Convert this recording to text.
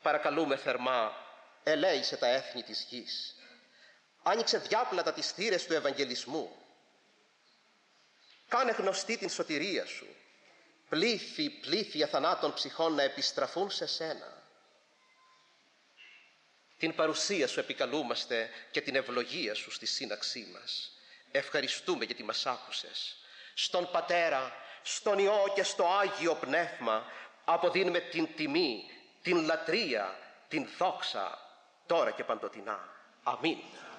παρακαλούμε θερμά, ελέησε τα έθνη της γης. Άνοιξε διάπλατα τις θύρες του Ευαγγελισμού. Κάνε γνωστή την σωτηρία σου. Πλήθη αθανάτων ψυχών να επιστραφούν σε σένα. Την παρουσία σου επικαλούμαστε και την ευλογία σου στη σύναξή μας. Ευχαριστούμε γιατί μας άκουσες. Στον Πατέρα, στον Υιό και στο Άγιο Πνεύμα αποδίνουμε την τιμή, την λατρεία, την δόξα, τώρα και παντοτινά. Αμήν.